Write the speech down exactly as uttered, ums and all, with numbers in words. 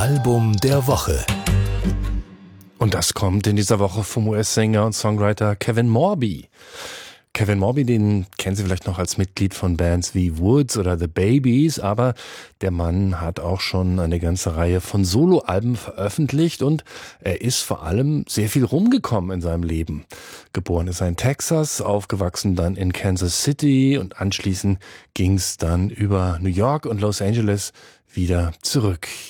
Album der Woche. Und das kommt in dieser Woche vom U S-Sänger und Songwriter Kevin Morby. Kevin Morby, den kennen Sie vielleicht noch als Mitglied von Bands wie Woods oder The Babies, aber der Mann hat auch schon eine ganze Reihe von Soloalben veröffentlicht und er ist vor allem sehr viel rumgekommen in seinem Leben. Geboren ist er in Texas, aufgewachsen dann in Kansas City und anschließend ging es dann über New York und Los Angeles wieder zurück.